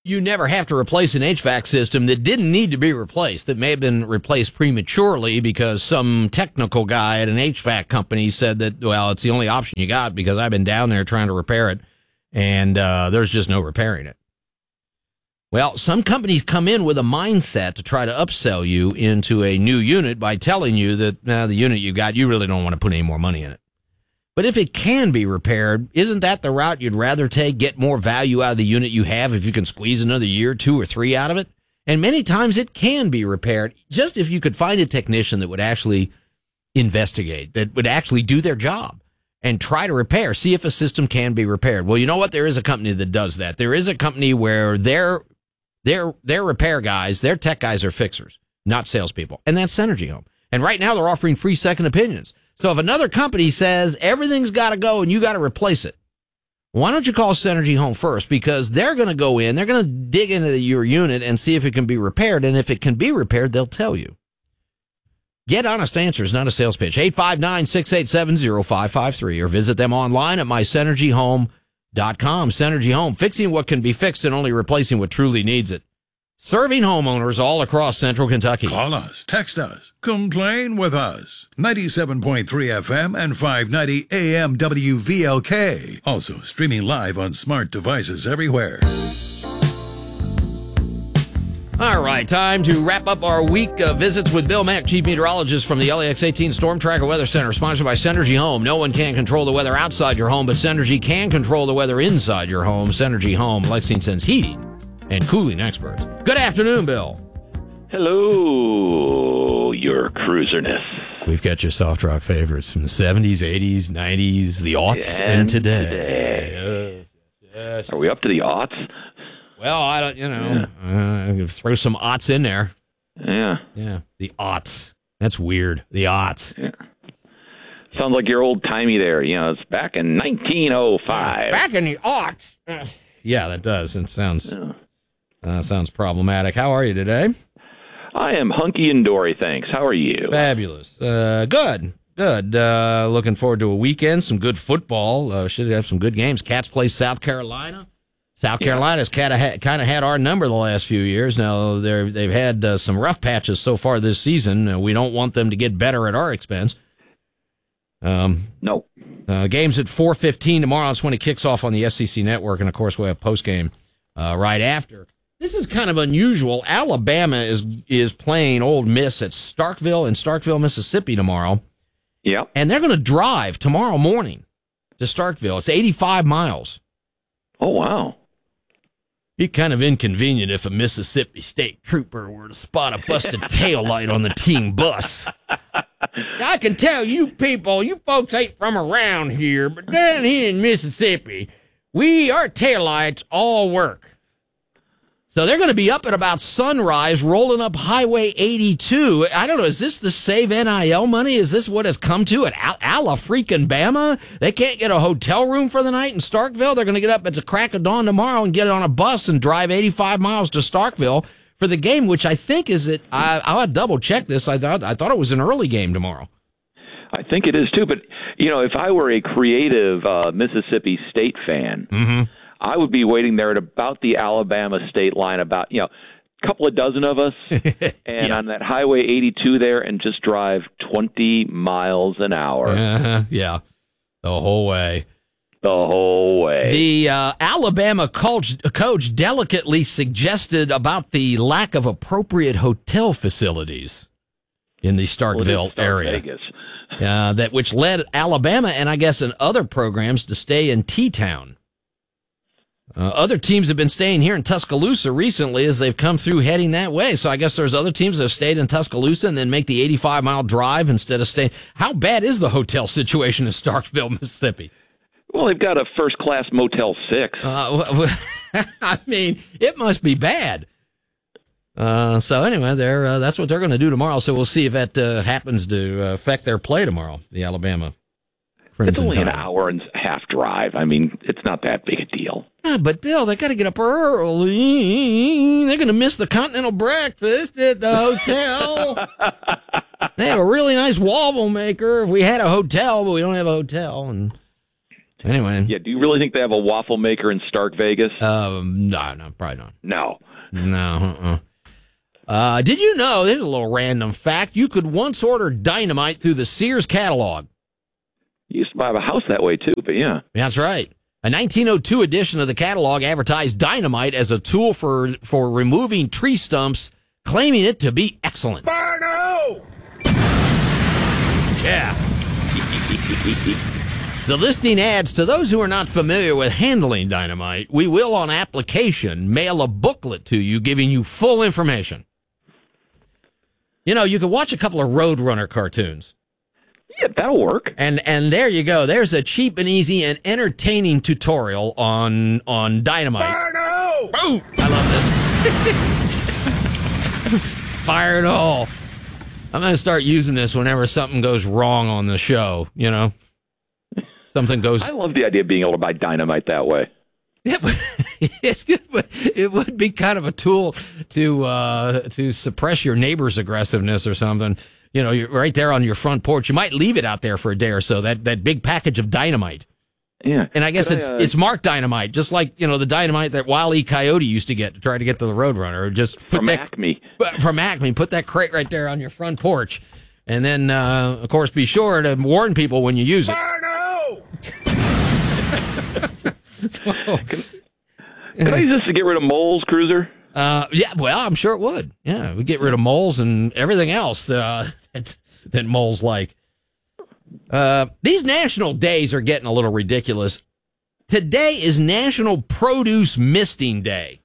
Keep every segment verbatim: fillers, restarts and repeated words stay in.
you never have to replace an H V A C system that didn't need to be replaced, that may have been replaced prematurely because some technical guy at an H V A C company said that, well, it's the only option you got because I've been down there trying to repair it, and uh, there's just no repairing it. Well, some companies come in with a mindset to try to upsell you into a new unit by telling you that uh, the unit you got, you really don't want to put any more money in it. But if it can be repaired, isn't that the route you'd rather take? Get more value out of the unit you have if you can squeeze another year, two or three out of it? And many times it can be repaired, just if you could find a technician that would actually investigate, that would actually do their job and try to repair, see if a system can be repaired. Well, you know what? There is a company that does that. There is a company where their their their repair guys, their tech guys are fixers, not salespeople. And that's Synergy Home. And right now they're offering free second opinions. So if another company says everything's got to go and you got to replace it, why don't you call Synergy Home first? Because they're going to go in, they're going to dig into your unit and see if it can be repaired. And if it can be repaired, they'll tell you. Get honest answers, not a sales pitch. eight five nine, six eight seven, zero five five three or visit them online at my synergy home dot com. Synergy Home, fixing what can be fixed and only replacing what truly needs it. Serving homeowners all across central Kentucky. Call us, text us, complain with us. ninety-seven point three F M and five ninety A M W V L K. Also streaming live on smart devices everywhere. All right, time to wrap up our week of visits with Bill Mack, Chief Meteorologist from the L A X eighteen Storm Tracker Weather Center, sponsored by Synergy Home. No one can control the weather outside your home, but Synergy can control the weather inside your home. Synergy Home, Lexington's heating and cooling experts. Good afternoon, Bill. Hello, your cruiserness. We've got your soft rock favorites from the seventies, eighties, nineties, the aughts, and, and today. today. Yes, yes. Are we up to the aughts? Well, I don't, you know, yeah. uh, throw some aughts in there. Yeah. Yeah, the aughts. That's weird, the aughts. Yeah. Sounds like you're old-timey there. You know, it's back in nineteen oh five. Back in the aughts. Uh, yeah, that does. It sounds... Yeah. Uh, sounds problematic. How are you today? I am hunky and dory, thanks. How are you? Fabulous. Uh, good. Good. Uh, looking forward to a weekend, some good football. Uh, should have some good games. Cats play South Carolina. South Carolina's kind of ha- kind of had our number the last few years. Now, they're, they've had uh, some rough patches so far this season. Uh, we don't want them to get better at our expense. Um, no. Uh, game's at four fifteen tomorrow. That's when it kicks off on the S E C Network. And, of course, we'll have postgame uh, right after. This is kind of unusual. Alabama is is playing Ole Miss at Starkville in Starkville, Mississippi tomorrow. Yeah. And they're going to drive tomorrow morning to Starkville. It's eighty-five miles. Oh, wow. Be kind of inconvenient if a Mississippi State trooper were to spot a busted taillight on the team bus. I can tell you people, you folks ain't from around here, but down here in Mississippi, we, our taillights all work. So they're going to be up at about sunrise, rolling up Highway eighty-two. I don't know, is this the Save N I L money? Is this what it's come to at Ala-freaking-Bama? They can't get a hotel room for the night in Starkville. They're going to get up at the crack of dawn tomorrow and get on a bus and drive eighty-five miles to Starkville for the game, which I think is it. I, I'll double check this. I thought I thought it was an early game tomorrow. I think it is too. But you know, if I were a creative uh, Mississippi State fan. Mm-hmm. I would be waiting there at about the Alabama state line, about, you know, a couple of dozen of us, and yeah. on that Highway eighty-two there, and just drive twenty miles an hour. Uh-huh. Yeah, the whole way. The whole way. The uh, Alabama coach, coach delicately suggested about the lack of appropriate hotel facilities in the Starkville well, area. Vegas. Uh, that which led Alabama and I guess in other programs to stay in T-Town. Uh, other teams have been staying here in Tuscaloosa recently as they've come through heading that way. So I guess there's other teams that have stayed in Tuscaloosa and then make the eighty-five mile drive instead of staying. How bad is the hotel situation in Starkville, Mississippi? Well, they've got a first-class Motel six. Uh, I mean, it must be bad. Uh, so anyway, they're, uh, that's what they're going to do tomorrow. So we'll see if that uh, happens to uh, affect their play tomorrow, the Alabama Crimson It's only Tide. an hour and a half drive. I mean, it's not that big a deal. Yeah, but, Bill, they got to get up early. They're going to miss the continental breakfast at the hotel. They have a really nice waffle maker. We had a hotel, but we don't have a hotel. And Anyway. Yeah, do you really think they have a waffle maker in Stark Vegas? Um, no, no, probably not. No. No, uh-uh. Uh, did you know, there's a little random fact, you could once order dynamite through the Sears catalog. You used to buy a house that way, too, but yeah. That's right. A nineteen oh two edition of the catalog advertised dynamite as a tool for, for removing tree stumps, claiming it to be excellent. Barno! Yeah. The listing adds, to those who are not familiar with handling dynamite, we will, on application, mail a booklet to you giving you full information. You know, you could watch a couple of Roadrunner cartoons. Yeah, that'll work. And and there you go. There's a cheap and easy and entertaining tutorial on on dynamite. Barno! Oh, I love this. Fire it all. I'm going to start using this whenever something goes wrong on the show, you know. Something goes. I love the idea of being able to buy dynamite that way. Yeah, but it's good, but it would be kind of a tool to uh, to suppress your neighbor's aggressiveness or something. You know, you're right there on your front porch. You might leave it out there for a day or so. That that big package of dynamite. Yeah, and I guess Could it's I, uh... it's marked dynamite, just like you know the dynamite that Wile E. Coyote used to get to try to get to the Roadrunner. Just put from that, Acme. From Acme, put that crate right there on your front porch, and then uh, of course be sure to warn people when you use it. Barno! can, can I use this to get rid of moles, Cruiser? Uh, yeah, well, I'm sure it would. Yeah, we get rid of moles and everything else uh, that, that moles like. Uh, these national days are getting a little ridiculous. Today is National Produce Misting Day.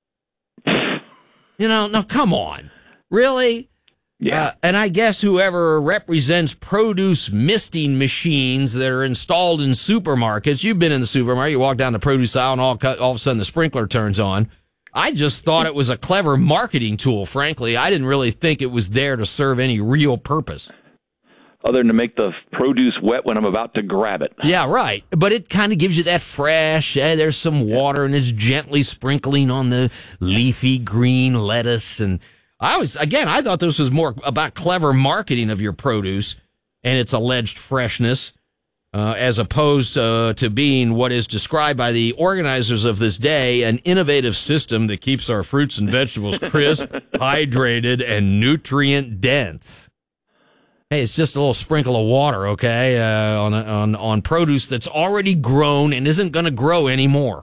You know, now come on. Really? Yeah. Uh, and I guess whoever represents produce misting machines that are installed in supermarkets, you've been in the supermarket, you walk down the produce aisle and all, all of a sudden the sprinkler turns on. I just thought it was a clever marketing tool, frankly. I didn't really think it was there to serve any real purpose. Other than to make the produce wet when I'm about to grab it. Yeah, right. But it kind of gives you that fresh, eh, there's some water and it's gently sprinkling on the leafy green lettuce. And I was, again, I thought this was more about clever marketing of your produce and its alleged freshness, uh, as opposed uh, to being what is described by the organizers of this day, an innovative system that keeps our fruits and vegetables crisp, hydrated, and nutrient dense. Hey, it's just a little sprinkle of water, okay, uh, on on on produce that's already grown and isn't going to grow anymore.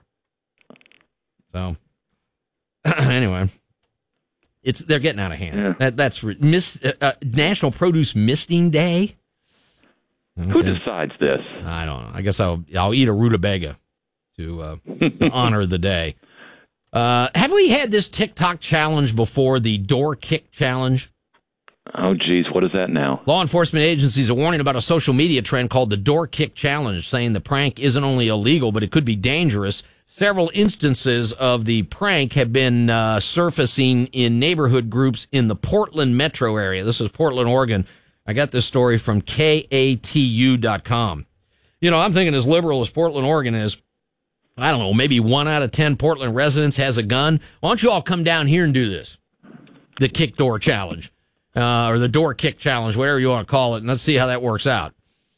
So, anyway, it's they're getting out of hand. Yeah. That that's mis, uh, uh, National Produce Misting Day. Okay. Who decides this? I don't know. I guess I'll I'll eat a rutabaga to, uh, to honor the day. Uh, have we had this TikTok challenge before? The door kick challenge. Oh, geez, what is that now? Law enforcement agencies are warning about a social media trend called the door kick challenge, saying the prank isn't only illegal, but it could be dangerous. Several instances of the prank have been uh, surfacing in neighborhood groups in the Portland metro area. This is Portland, Oregon. I got this story from K A T U dot com. You know, I'm thinking as liberal as Portland, Oregon is, I don't know, maybe one out of ten Portland residents has a gun. Why don't you all come down here and do this? The kick door challenge. Uh, or the door kick challenge, whatever you want to call it, and let's see how that works out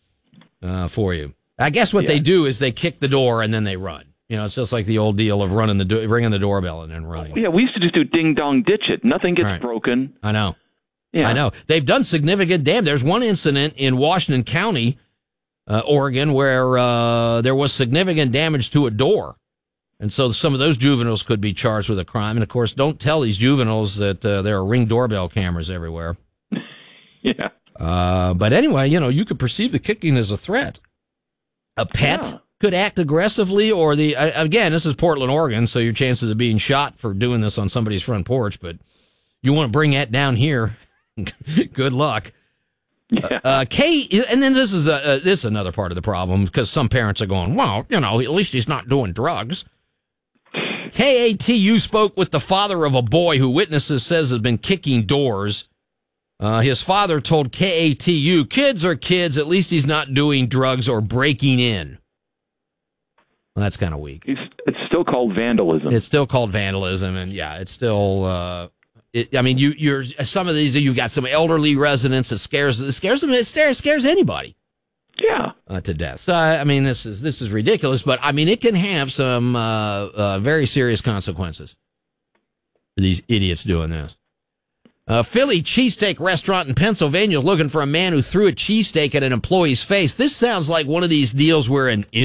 uh, for you. I guess what yeah. they do is they kick the door and then they run. You know, it's just like the old deal of running the do- ringing the doorbell and then running. Yeah, we used to just do ding dong ditch it. Nothing gets right. broken. I know. Yeah. I know. They've done significant damage. There's one incident in Washington County, uh, Oregon, where uh, there was significant damage to a door. And so some of those juveniles could be charged with a crime. And, of course, don't tell these juveniles that uh, there are Ring doorbell cameras everywhere. Yeah. Uh, but anyway, you know, you could perceive the kicking as a threat. A pet yeah. could act aggressively, or the, uh, again, this is Portland, Oregon, so your chances of being shot for doing this on somebody's front porch. But you want to bring that down here, good luck. Yeah. Uh, K, and then this is a, uh, this is another part of the problem, because some parents are going, well, you know, at least he's not doing drugs. K A T U spoke with the father of a boy who witnesses says has been kicking doors. Uh, his father told K A T U, kids are kids, at least he's not doing drugs or breaking in. Well, that's kind of weak. It's, it's still called vandalism. It's still called vandalism, and yeah, it's still, uh, it, I mean, you, you're, some of these, you've got some elderly residents, it scares, it scares them, it scares, scares anybody. Yeah. Uh, to death. So, I mean, this is this is ridiculous, but I mean, it can have some uh, uh, very serious consequences for these idiots doing this. A Philly cheesesteak restaurant in Pennsylvania is looking for a man who threw a cheesesteak at an employee's face. This sounds like one of these deals where an